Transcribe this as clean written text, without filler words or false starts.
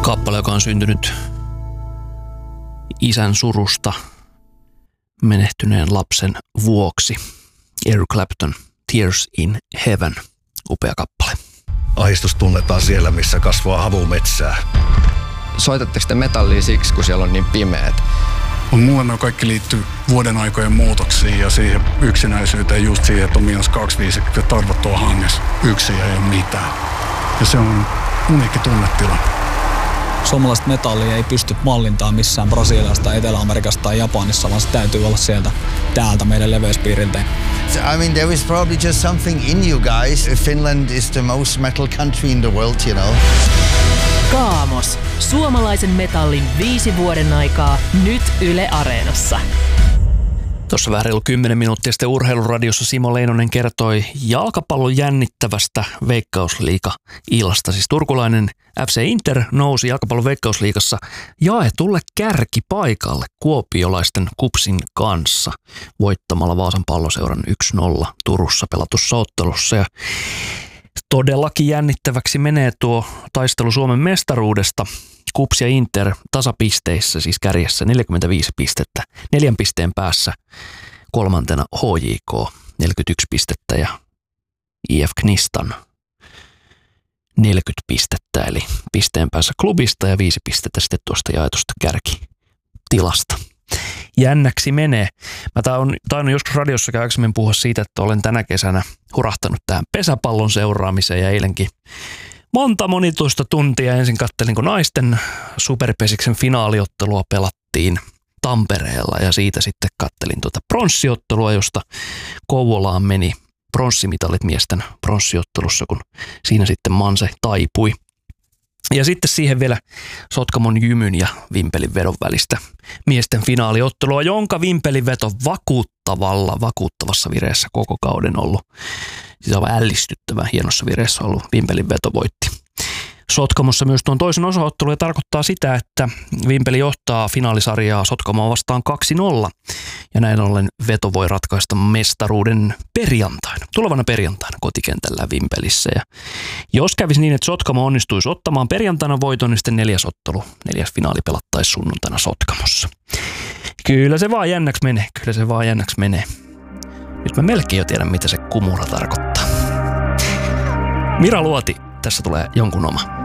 Kappale, joka on syntynyt isän surusta menehtyneen lapsen vuoksi. Eric Clapton, Tears in Heaven. Upea kappale. Ahdistus tunnetaan siellä, missä kasvaa havumetsää. Soitatteko te metallia siksi, kun siellä on niin pimeät? Mulle ne kaikki liittyy vuoden aikojen muutoksiin ja siihen yksinäisyyteen, just siihen, että on -25 ja tarvottua hangessa. Yksin ei ole mitään. Ja se on uniikki tunnetila. Suomalaista metallia ei pysty mallintaan missään Brasiliasta, Etelä-Amerikasta tai Japanissa, vaan se täytyy olla täältä meidän leveyspiiriltä. I mean, there is probably just something in you guys. Finland is the most metal country in the world, you know. Kaamos. Suomalaisen metallin 5 vuoden aikaa nyt Yle Areenassa. Tuossa vähän reilu 10 minuuttia sitten Urheiluradiossa Simo Leinonen kertoi jalkapallon jännittävästä Veikkausliiga-illasta. Siis turkulainen FC Inter nousi jalkapallon Veikkausliigassa jaetulle kärkipaikalle kuopiolaisten KuPSin kanssa voittamalla Vaasan Palloseuran 1-0 Turussa pelatussa ottelussa. Ja todellakin jännittäväksi menee tuo taistelu Suomen mestaruudesta. KuPS ja Inter tasapisteissä, siis kärjessä 45 pistettä, 4 pisteen päässä. Kolmantena HJK 41 pistettä ja IF Knistan 40 pistettä, eli pisteen päässä klubista ja 5 pistettä sitten tuosta jaetusta kärkitilasta. Jännäksi menee. Mä tainnut joskus radiossakin aikaisemmin puhua siitä, että olen tänä kesänä hurahtanut tähän pesäpallon seuraamiseen ja eilenkin monta monituista tuntia. Ensin kattelin, kun naisten superpesiksen finaaliottelua pelattiin Tampereella ja siitä sitten kattelin tuota pronssiottelua, josta Kouvolaan meni pronssimitalit miesten pronssiottelussa, kun siinä sitten Manse taipui. Ja sitten siihen vielä Sotkamon Jymyn ja Vimpelin vedon välistä miesten finaaliottelua, jonka Vimpelin veto vakuuttavassa vireessä koko kauden ollut. Siis on ällistyttävän hienossa vireessä ollut. Vimpelin veto voitti Sotkamossa myös tuon toisen osaottelun ja tarkoittaa sitä, että Vimpeli johtaa finaalisarjaa Sotkamoa vastaan 2-0. Ja näin ollen veto voi ratkaista mestaruuden tulevana perjantaina kotikentällä Vimpelissä. Ja jos kävisi niin, että Sotkamo onnistuisi ottamaan perjantaina voiton, niin sitten 4. finaali pelattaisi sunnuntaina Sotkamossa. Kyllä se vaan jännäksi menee. Nyt mä melkein jo tiedän, mitä se kumura tarkoittaa. Mira Luoti, tässä tulee jonkun oma.